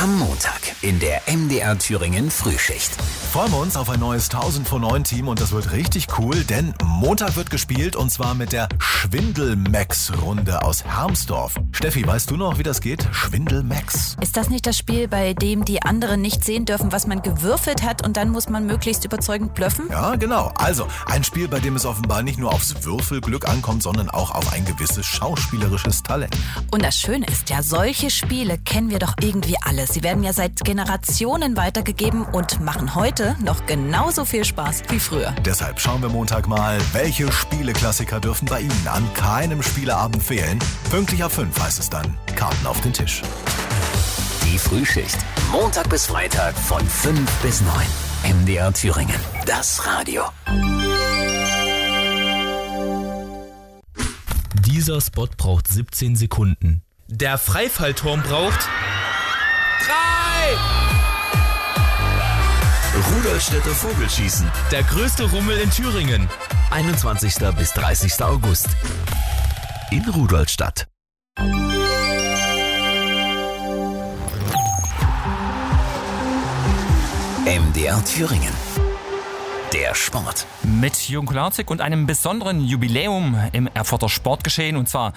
Am Montag in der MDR Thüringen Frühschicht. Freuen wir uns auf ein neues 1000 vor 9 Team und das wird richtig cool, denn Montag wird gespielt und zwar mit der Schwindel-Max-Runde aus Hermsdorf. Steffi, weißt du noch, wie das geht? Schwindel-Max. Ist das nicht das Spiel, bei dem die anderen nicht sehen dürfen, was man gewürfelt hat und dann muss man möglichst überzeugend blöffen? Ja, genau. Also ein Spiel, bei dem es offenbar nicht nur aufs Würfelglück ankommt, sondern auch auf ein gewisses schauspielerisches Talent. Und das Schöne ist ja, solche Spiele kennen wir doch irgendwie alle. Sie werden ja seit Generationen weitergegeben und machen heute noch genauso viel Spaß wie früher. Deshalb schauen wir Montag mal, welche Spieleklassiker dürfen bei Ihnen an keinem Spieleabend fehlen. Pünktlich ab 5 heißt es dann, Karten auf den Tisch. Die Frühschicht. Montag bis Freitag von 5 bis 9. MDR Thüringen. Das Radio. Dieser Spot braucht 17 Sekunden. Der Freifallturm braucht 3! Rudolstädter Vogelschießen. Der größte Rummel in Thüringen. 21. bis 30. August. In Rudolstadt. MDR Thüringen. Der Sport. Mit Jürgen Kularzig und einem besonderen Jubiläum im Erfurter Sportgeschehen, und zwar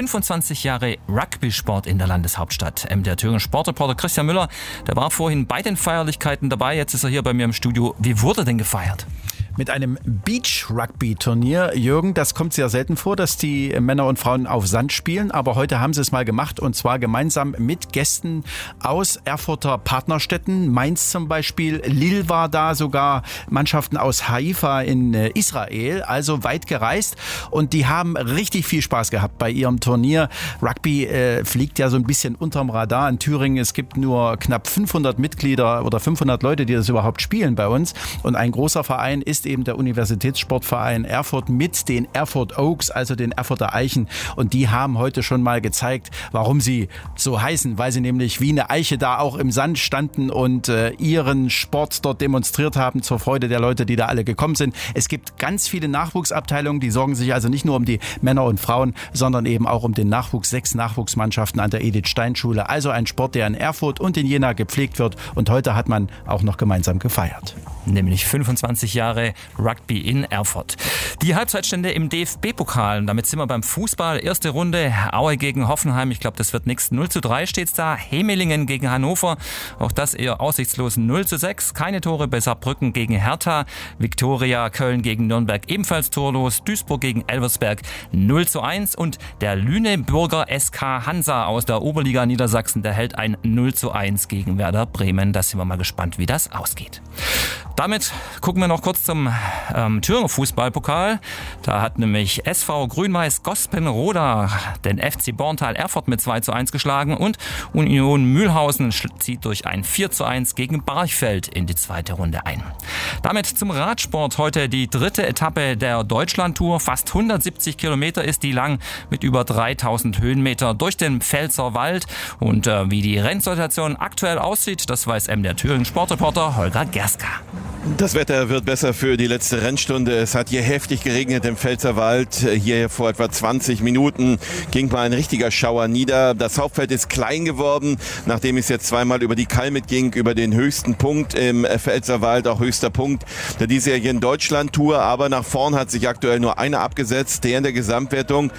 25 Jahre Rugby-Sport in der Landeshauptstadt. Der Thüringer Sportreporter Christian Müller, der war vorhin bei den Feierlichkeiten dabei, jetzt ist er hier bei mir im Studio. Wie wurde denn gefeiert? Mit einem Beach-Rugby-Turnier. Jürgen, das kommt sehr selten vor, dass die Männer und Frauen auf Sand spielen. Aber heute haben sie es mal gemacht und zwar gemeinsam mit Gästen aus Erfurter Partnerstädten. Mainz zum Beispiel, Lille war da, sogar Mannschaften aus Haifa in Israel. Also weit gereist und die haben richtig viel Spaß gehabt bei ihrem Turnier. Rugby fliegt ja so ein bisschen unterm Radar in Thüringen. Es gibt nur knapp 500 Mitglieder oder 500 Leute, die das überhaupt spielen bei uns. Und ein großer Verein ist eben der Universitätssportverein Erfurt mit den Erfurt Oaks, also den Erfurter Eichen. Und die haben heute schon mal gezeigt, warum sie so heißen, weil sie nämlich wie eine Eiche da auch im Sand standen und ihren Sport dort demonstriert haben zur Freude der Leute, die da alle gekommen sind. Es gibt ganz viele Nachwuchsabteilungen, die sorgen sich also nicht nur um die Männer und Frauen, sondern eben auch um den Nachwuchs. 6 Nachwuchsmannschaften an der Edith-Stein-Schule. Also ein Sport, der in Erfurt und in Jena gepflegt wird. Und heute hat man auch noch gemeinsam gefeiert. Nämlich 25 Jahre Rugby in Erfurt. Die Halbzeitstände im DFB-Pokal. Damit sind wir beim Fußball. Erste Runde, Aue gegen Hoffenheim. Ich glaube, das wird nichts. 0:3 steht's da. Hemelingen gegen Hannover. Auch das eher aussichtslos. 0:6. Keine Tore bei Saarbrücken gegen Hertha. Viktoria Köln gegen Nürnberg ebenfalls torlos. Duisburg gegen Elversberg 0:1. Und der Lüneburger SK Hansa aus der Oberliga Niedersachsen, der hält ein 0:1 gegen Werder Bremen. Da sind wir mal gespannt, wie das ausgeht. Damit gucken wir noch kurz zum Thüringer Fußballpokal. Da hat nämlich SV Grün-Weiß Gospenroda den FC Borntal Erfurt mit 2:1 geschlagen und Union Mühlhausen zieht durch ein 4:1 gegen Barchfeld in die zweite Runde ein. Damit zum Radsport. Heute die 3. Etappe der Deutschlandtour. Fast 170 Kilometer ist die lang mit über 3000 Höhenmeter durch den Pfälzer Wald. Und wie die Rennsituation aktuell aussieht, das weiß MDR Thüringen Sportreporter Holger Gerska. Das Wetter wird besser für die letzte Rennstunde. Es hat hier heftig geregnet im Pfälzerwald. Hier vor etwa 20 Minuten ging mal ein richtiger Schauer nieder. Das Hauptfeld ist klein geworden, nachdem es jetzt zweimal über die Kalmit ging, über den höchsten Punkt im Pfälzerwald, auch höchster Punkt der diesjährigen Deutschlandtour. Aber nach vorn hat sich aktuell nur einer abgesetzt, der in der Gesamtwertung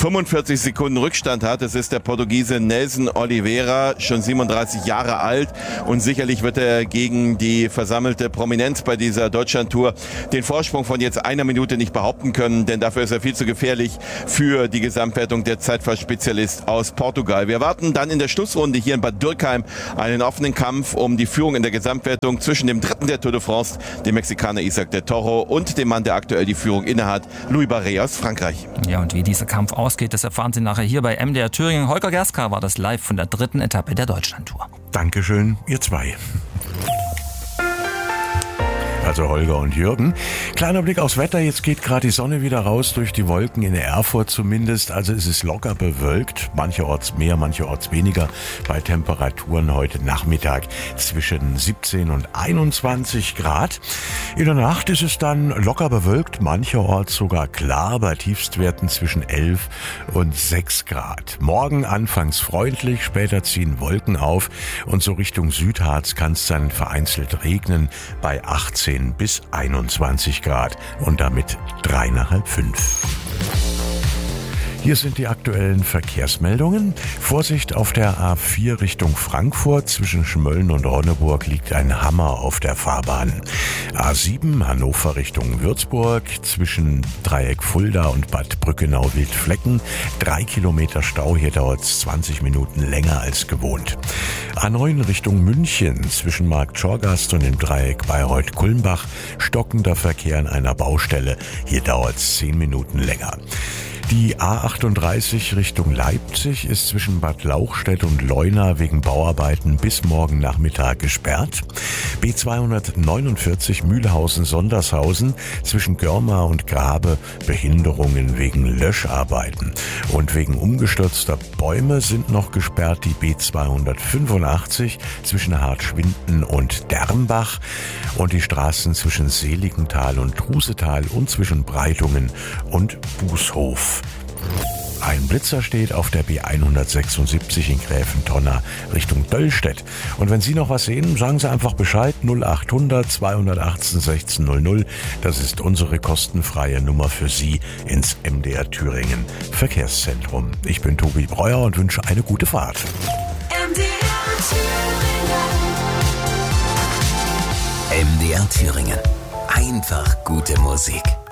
45 Sekunden Rückstand hat. Es ist der Portugiese Nelson Oliveira, schon 37 Jahre alt. Und sicherlich wird er gegen die versammelte Prominenz bei dieser Deutschlandtour den Vorsprung von jetzt einer Minute nicht behaupten können, denn dafür ist er viel zu gefährlich für die Gesamtwertung der Zeitfahrtspezialist aus Portugal. Wir erwarten dann in der Schlussrunde hier in Bad Dürkheim einen offenen Kampf um die Führung in der Gesamtwertung zwischen dem Dritten der Tour de France, dem Mexikaner Isaac del Toro, und dem Mann, der aktuell die Führung innehat, Louis Barret aus Frankreich. Ja, und wie dieser Kampf ausgeht, das erfahren Sie nachher hier bei MDR Thüringen. Holger Gerska war das live von der 3. Etappe der Deutschlandtour. Dankeschön, ihr zwei. Also Holger und Jürgen. Kleiner Blick aufs Wetter. Jetzt geht gerade die Sonne wieder raus durch die Wolken, in Erfurt zumindest. Also es ist locker bewölkt. Mancherorts mehr, mancherorts weniger. Bei Temperaturen heute Nachmittag zwischen 17 und 21 Grad. In der Nacht ist es dann locker bewölkt. Mancherorts sogar klar bei Tiefstwerten zwischen 11 und 6 Grad. Morgen anfangs freundlich, später ziehen Wolken auf. Und so Richtung Südharz kann es dann vereinzelt regnen bei 18 bis 21 Grad und damit 3 nach halb 5. Hier sind die aktuellen Verkehrsmeldungen. Vorsicht auf der A4 Richtung Frankfurt. Zwischen Schmölln und Ronneburg liegt ein Hammer auf der Fahrbahn. A7 Hannover Richtung Würzburg. Zwischen Dreieck Fulda und Bad Brückenau-Wildflecken. 3 Kilometer Stau. Hier dauert es 20 Minuten länger als gewohnt. A9 Richtung München. Zwischen Markt Schorgast und dem Dreieck Bayreuth-Kulmbach. Stockender Verkehr an einer Baustelle. Hier dauert es 10 Minuten länger. Die A38 Richtung Leipzig ist zwischen Bad Lauchstädt und Leuna wegen Bauarbeiten bis morgen Nachmittag gesperrt. B249 Mühlhausen-Sondershausen zwischen Görma und Grabe Behinderungen wegen Löscharbeiten. Und wegen umgestürzter Bäume sind noch gesperrt die B285 zwischen Hartschwinden und Dermbach und die Straßen zwischen Seligenthal und Trusetal und zwischen Breitungen und Bußhof. Ein Blitzer steht auf der B176 in Gräfentonna Richtung Döllstedt. Und wenn Sie noch was sehen, sagen Sie einfach Bescheid. 0800 218 1600. Das ist unsere kostenfreie Nummer für Sie ins MDR Thüringen Verkehrszentrum. Ich bin Tobi Breuer und wünsche eine gute Fahrt. MDR Thüringen. Einfach gute Musik.